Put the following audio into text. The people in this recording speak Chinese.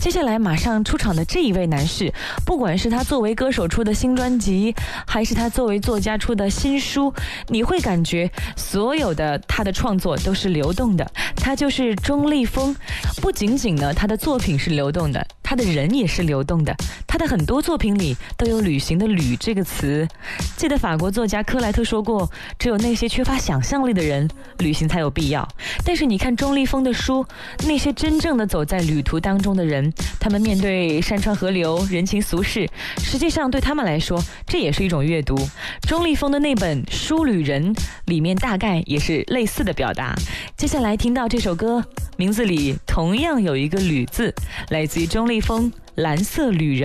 接下来马上出场的这一位男士，不管是他作为歌手出的新专辑，还是他作为作家出的新书，你会感觉所有的他的创作都是流动的。他就是钟立风，不仅仅呢他的作品是流动的，他的人也是流动的。他的很多作品里都有旅行的旅这个词。记得法国作家克莱特说过，只有那些缺乏想象力的人，旅行才有必要。但是你看钟立风的书，那些真正的走在旅途当中的人，他们面对山川河流、人情俗事，实际上对他们来说，这也是一种阅读。钟立风的那本《书旅人》里面大概也是类似的表达。接下来听到这首歌，名字里同样有一个旅字，来自于钟立风《蓝色旅人》。